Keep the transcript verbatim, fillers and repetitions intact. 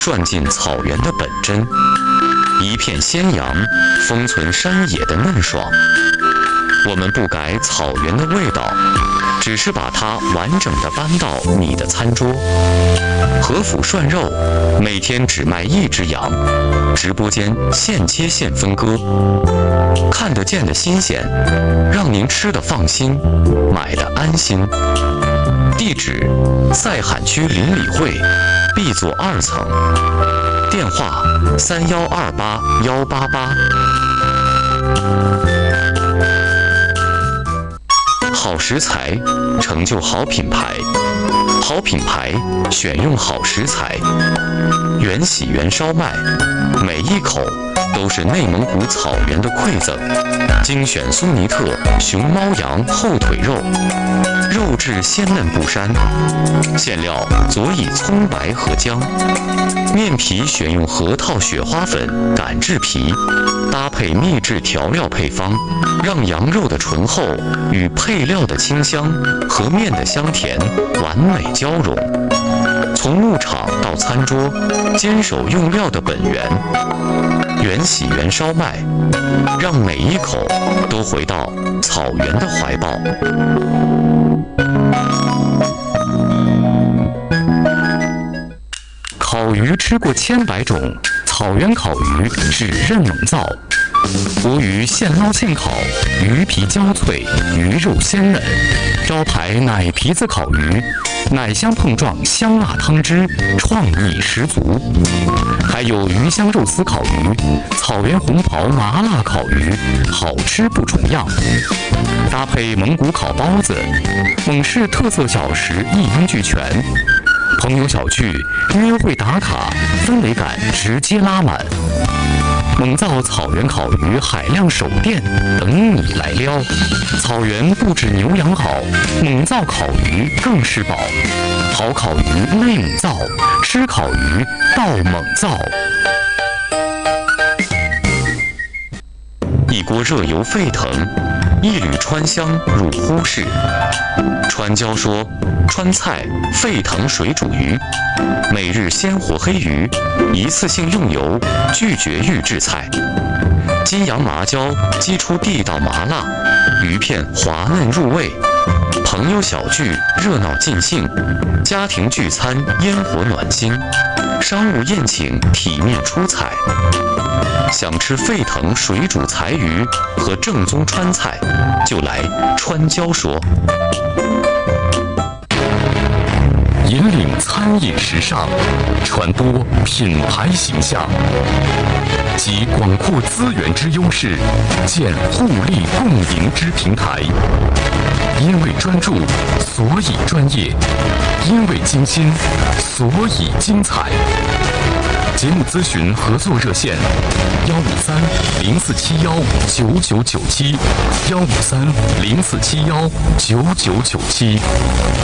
赚尽草原的本真，一片鲜阳，封存山野的嫩爽。我们不改草原的味道，只是把它完整的搬到你的餐桌。和府涮肉，每天只卖一只羊，直播间现切现分割，看得见的新鲜，让您吃得放心，买得安心。地址：赛罕区邻里会 B 座二层，电话：三幺二八幺八八。好食材成就好品牌，好品牌选用好食材。原喜原烧麦，每一口都是内蒙古草原的馈赠。精选苏尼特熊猫羊后腿肉，肉质鲜嫩不膻，馅料佐以葱白和姜，面皮选用核桃雪花粉擀制皮，搭配秘制调料配方，让羊肉的醇厚与配料的清香和面的香甜完美交融。从牧场到餐桌，坚守用料的本源，原喜原烧麦，让每一口都回到草原的怀抱。烤鱼吃过千百种，草原烤鱼只认蒙灶。活鱼现捞现烤，鱼皮焦脆，鱼肉鲜嫩。招牌奶皮子烤鱼，奶香碰撞，香辣汤汁，创意十足。还有鱼香肉丝烤鱼、草原红袍麻辣烤鱼，好吃不重样。搭配蒙古烤包子，蒙市特色小食一应俱全。朋友小聚、约会打卡，氛围感直接拉满。蒙灶草原烤鱼海量手店等你来撩，草原不止牛羊好，蒙灶烤鱼更是宝。好烤鱼内蒙灶，吃烤鱼到蒙灶。一锅热油沸腾，一缕川香入呼室。川椒说：川菜沸腾水煮鱼，每日鲜活黑鱼，一次性用油，拒绝预制菜。金阳麻椒激出地道麻辣，鱼片滑嫩入味。朋友小聚热闹尽兴，家庭聚餐烟火暖心，商务宴请体面出彩。想吃沸腾水煮柴鱼和正宗川菜，就来川椒说。引领餐饮时尚，传播品牌形象，集广阔资源之优势，建互利共赢之平台。因为专注，所以专业；因为精心，所以精彩。节目咨询合作热线：幺五三零四七幺九九九七，幺五三零四七幺九九九七。